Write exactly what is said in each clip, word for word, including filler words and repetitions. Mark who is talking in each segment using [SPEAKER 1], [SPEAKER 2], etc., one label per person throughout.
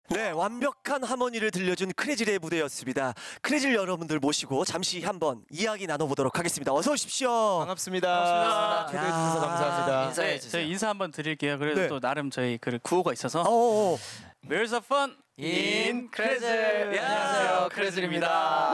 [SPEAKER 1] 네, 완벽한 하모니를 들려준 크레즐의 무대였습니다. 크레즐 여러분들 모시고 잠시 한번 이야기 나눠보도록 하겠습니다. 어서 오십시오.
[SPEAKER 2] 반갑습니다.
[SPEAKER 3] 반갑습니다.
[SPEAKER 2] 초대해 주셔서 감사합니다.
[SPEAKER 3] 인사해
[SPEAKER 4] 네,
[SPEAKER 3] 주세요.
[SPEAKER 4] 저희 인사 한번 드릴게요. 그래도
[SPEAKER 1] 네.
[SPEAKER 4] 또 나름 저희 그 구호가 있어서
[SPEAKER 1] 어,
[SPEAKER 4] Where's the fun?
[SPEAKER 3] 인 크레즐. 안녕하세요, 크레즐입니다.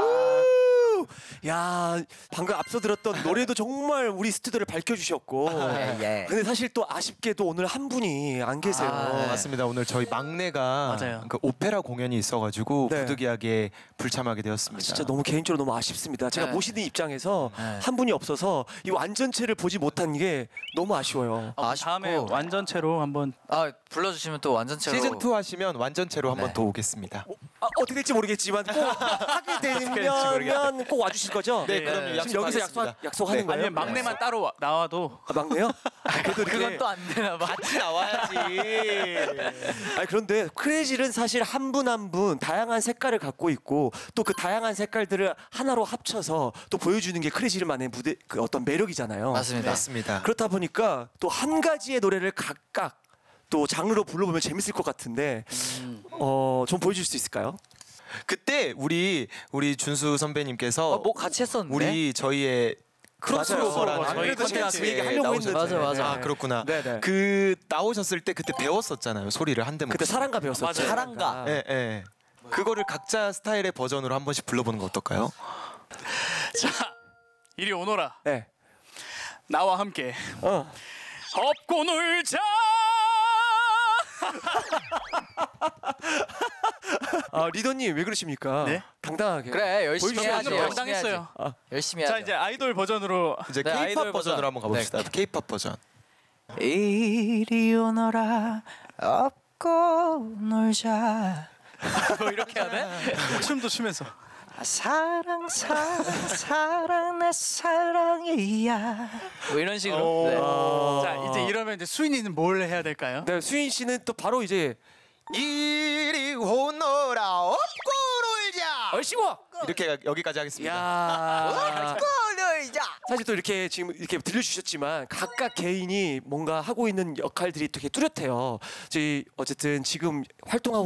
[SPEAKER 1] 야, 방금 앞서 들었던 노래도 정말 우리 스튜디오를 밝혀주셨고.
[SPEAKER 3] 예.
[SPEAKER 1] 근데 사실 또 아쉽게도 오늘 한 분이 안 계세요.
[SPEAKER 3] 아,
[SPEAKER 2] 네, 맞습니다. 오늘 저희 막내가
[SPEAKER 4] 맞아요.
[SPEAKER 2] 그 오페라 공연이 있어가지고
[SPEAKER 1] 네.
[SPEAKER 2] 부득이하게 불참하게 되었습니다.
[SPEAKER 1] 진짜 너무 개인적으로 너무 아쉽습니다. 제가
[SPEAKER 3] 네.
[SPEAKER 1] 모시는 입장에서
[SPEAKER 3] 네.
[SPEAKER 1] 한 분이 없어서 이 완전체를 보지 못한 게 너무 아쉬워요.
[SPEAKER 4] 어,
[SPEAKER 3] 아쉽고.
[SPEAKER 4] 다음에 완전체로 한번
[SPEAKER 3] 아 불러주시면 또 완전체로.
[SPEAKER 2] 시즌 투 하시면 완전체로 한번
[SPEAKER 3] 네.
[SPEAKER 2] 더 오겠습니다.
[SPEAKER 1] 아, 어떻게 될지 모르겠지만 꼭 하게
[SPEAKER 2] 될지
[SPEAKER 1] 되면
[SPEAKER 2] 모르겠다.
[SPEAKER 1] 꼭 와주실 거죠?
[SPEAKER 2] 네,
[SPEAKER 3] 네.
[SPEAKER 2] 그럼요.
[SPEAKER 1] 지금 여기서
[SPEAKER 2] 약속하겠습니다.
[SPEAKER 1] 약속, 약속하는
[SPEAKER 2] 네.
[SPEAKER 1] 거예요?
[SPEAKER 4] 아니면 막내만 따로 와- 나와도
[SPEAKER 1] 아, 막내요? 아, 그래도 이렇게-
[SPEAKER 3] 그건 또 안 되나 봐.
[SPEAKER 2] 같이 나와야지.
[SPEAKER 1] 아니 그런데 크레즐은 사실 한 분 한 분 다양한 색깔을 갖고 있고 또 그 다양한 색깔들을 하나로 합쳐서 또 보여주는 게 크레즐만의 무대 그 어떤 매력이잖아요.
[SPEAKER 3] 맞습니다.
[SPEAKER 2] 맞습니다.
[SPEAKER 1] 그렇다 보니까 또 한 가지의 노래를 각각 또 장르로 불러보면 재밌을 것 같은데 어, 좀 보여줄 수 있을까요?
[SPEAKER 2] 그때 우리 우리 준수 선배님께서
[SPEAKER 3] 어, 뭐 같이 했었는데.
[SPEAKER 2] 우리 저희의 크로스오버라는
[SPEAKER 1] 맞아요.
[SPEAKER 4] 저희
[SPEAKER 1] 그래도 제가 그 얘기 하려고
[SPEAKER 2] 나오셨잖아요.
[SPEAKER 1] 했는데.
[SPEAKER 3] 맞아, 맞아.
[SPEAKER 2] 아 그렇구나.
[SPEAKER 1] 네네.
[SPEAKER 2] 그 나오셨을 때 그때 배웠었잖아요. 소리를 한 대목.
[SPEAKER 1] 그때 사랑가 배웠었죠.
[SPEAKER 4] 맞아요.
[SPEAKER 3] 사랑가.
[SPEAKER 2] 예, 예. 그거를 각자 스타일의 버전으로 한 번씩 불러보는 거 어떨까요?
[SPEAKER 4] 자 이리 오너라
[SPEAKER 1] 네.
[SPEAKER 4] 나와 함께
[SPEAKER 1] 어.
[SPEAKER 4] 업고 놀자.
[SPEAKER 1] 아, 리더님 왜 그러십니까?
[SPEAKER 4] 네?
[SPEAKER 1] 당당하게.
[SPEAKER 3] 그래 열심히
[SPEAKER 1] 보여주시면
[SPEAKER 3] 해야지.
[SPEAKER 1] 안 돼요?
[SPEAKER 4] 방금
[SPEAKER 3] 열심히
[SPEAKER 4] 당당했어요.
[SPEAKER 3] 해야지. 열심히
[SPEAKER 4] 자
[SPEAKER 3] 해야죠.
[SPEAKER 4] 이제 아이돌 버전으로
[SPEAKER 2] 이제
[SPEAKER 3] 네,
[SPEAKER 2] K-팝
[SPEAKER 3] 아이돌
[SPEAKER 2] 버전으로
[SPEAKER 3] 버전.
[SPEAKER 2] 한번 가봅시다. K-팝 버전.
[SPEAKER 3] 이리 오너라 업고 놀자.
[SPEAKER 4] 뭐 이렇게 해야 돼? 춤도 추면서
[SPEAKER 3] 아, 사랑 사랑 사랑 내 사랑이야. 뭐 이런 식으로. 네.
[SPEAKER 4] 자 이제 이러면 이제 수인이는 뭘 해야 될까요?
[SPEAKER 1] 네, 수인 씨는 또 바로 이제
[SPEAKER 2] 이리 오너라 업고 놀자.
[SPEAKER 1] 얼씨구.
[SPEAKER 2] 이렇게 가- 여기까지 하겠습니다.
[SPEAKER 1] 야.
[SPEAKER 3] 놀자.
[SPEAKER 1] 사실 또 이렇게 지금 이렇게 들려주셨지만 각각 개인이 뭔가 하고 있는 역할들이 되게 뚜렷해요. 저희 어쨌든 지금 활동하고